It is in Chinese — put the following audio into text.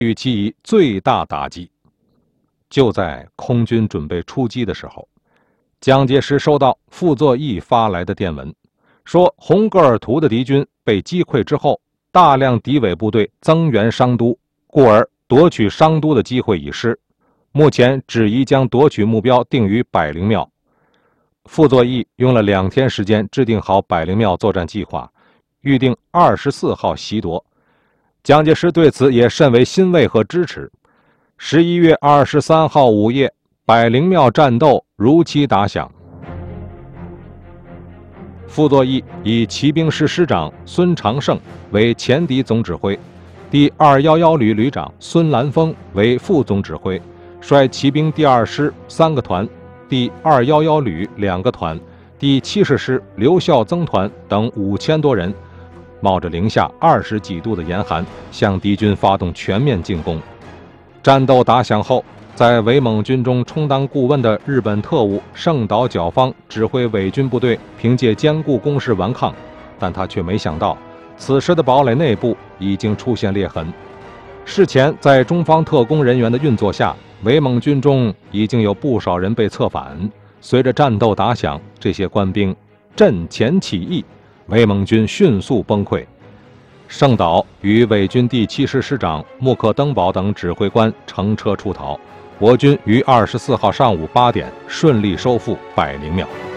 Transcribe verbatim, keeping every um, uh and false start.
予其以最大打击。就在空军准备出击的时候，蒋介石收到傅作义发来的电文，说红格尔图的敌军被击溃之后，大量敌伪部队增援商都，故而夺取商都的机会已失，目前只宜将夺取目标定于百灵庙。傅作义用了两天时间制定好百灵庙作战计划，预定二十四号袭夺。蒋介石对此也甚为欣慰和支持。十一月二十三号午夜，百灵庙战斗如期打响。傅作义以骑兵师师长孙长胜为前敌总指挥，第二一一旅旅长孙兰峰为副总指挥，率骑兵第二师三个团、第二一一旅两个团、第七十师刘孝增团等五千多人，冒着零下二十几度的严寒，向敌军发动全面进攻。战斗打响后，在伪蒙军中充当顾问的日本特务盛岛角方指挥伪军部队凭借坚固工事顽抗，但他却没想到，此时的堡垒内部已经出现裂痕。事前在中方特工人员的运作下，伪蒙军中已经有不少人被策反。随着战斗打响，这些官兵阵前起义，伪蒙军迅速崩溃。盛岛与伪军第七师师长木克登堡等指挥官乘车出逃，我军于二十四号上午八点顺利收复百灵庙。